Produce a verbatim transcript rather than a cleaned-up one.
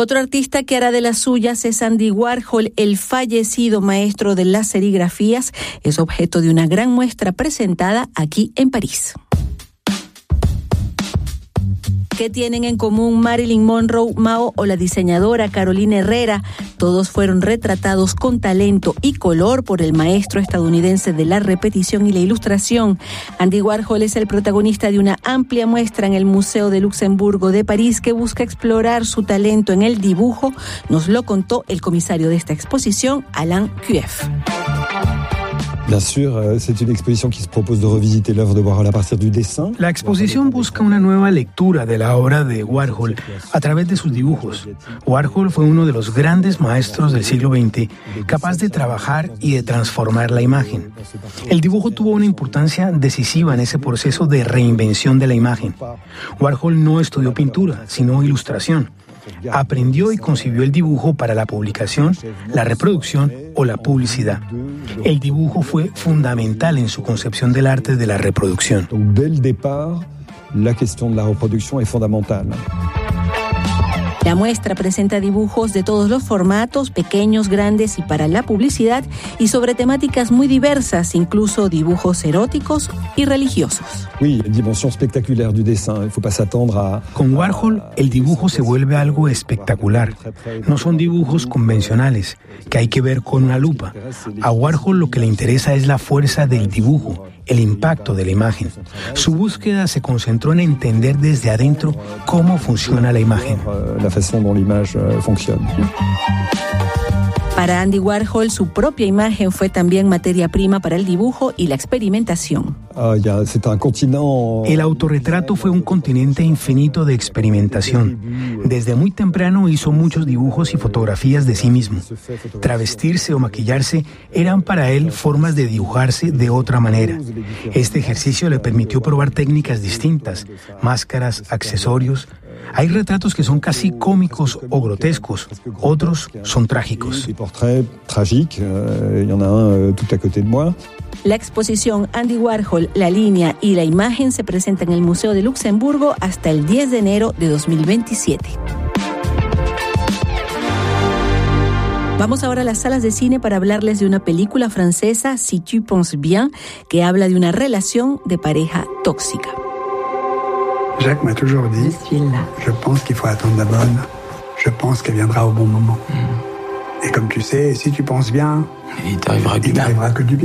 Otro artista que hará de las suyas es Andy Warhol, el fallecido maestro de las serigrafías. Es objeto de una gran muestra presentada aquí en París. ¿Qué tienen en común Marilyn Monroe, Mao o la diseñadora Carolina Herrera? Todos fueron retratados con talento y color por el maestro estadounidense de la repetición y la ilustración. Andy Warhol es el protagonista de una amplia muestra en el Museo de Luxemburgo de París que busca explorar su talento en el dibujo. Nos lo contó el comisario de esta exposición, Alain Cueff. Bien sûr, c'est une exposition qui se propose de revisiter l'œuvre de Warhol a partir du dessin. La exposición busca una nueva lectura de la obra de Warhol a través de sus dibujos. Warhol fue uno de los grandes maestros del siglo veinte, capaz de trabajar y de transformar la imagen. El dibujo tuvo una importancia decisiva en ese proceso de reinvención de la imagen. Warhol no estudió pintura, sino ilustración. Aprendió y concibió el dibujo para la publicación, la reproducción o la publicidad. El dibujo fue fundamental en su concepción del arte de la reproducción. Dès le départ, la question de la reproduction est fondamentale. La muestra presenta dibujos de todos los formatos, pequeños, grandes y para la publicidad, y sobre temáticas muy diversas, incluso dibujos eróticos y religiosos. Oui, dimension spectaculaire du dessin. Il faut pas s'attendre a... Con Warhol, el dibujo se vuelve algo espectacular. No son dibujos convencionales, que hay que ver con una lupa. A Warhol lo que le interesa es la fuerza del dibujo, el impacto de la imagen. Su búsqueda se concentró en entender desde adentro cómo funciona la imagen. La façon dont l'image fonctionne. Para Andy Warhol, su propia imagen fue también materia prima para el dibujo y la experimentación. Ah, ya, c'est un continent... El autorretrato fue un continente infinito de experimentación. Desde muy temprano hizo muchos dibujos y fotografías de sí mismo. Travestirse o maquillarse eran para él formas de dibujarse de otra manera. Este ejercicio le permitió probar técnicas distintas, máscaras, accesorios. Hay retratos que son casi cómicos o grotescos, otros son trágicos. La exposición Andy Warhol, la línea y la imagen se presenta en el Museo de Luxemburgo hasta el diez de enero de dos mil veintisiete. Vamos ahora a las salas de cine para hablarles de una película francesa, Si tu penses bien, que habla de una relación de pareja tóxica. Jacques m'a toujours dit, je suis là. Je pense qu'il faut attendre la bonne. Je pense qu'elle viendra au bon moment. Mm. Et comme tu sais, si tu penses bien, il t'arrivera que du bien. Il t'arrivera que du bien.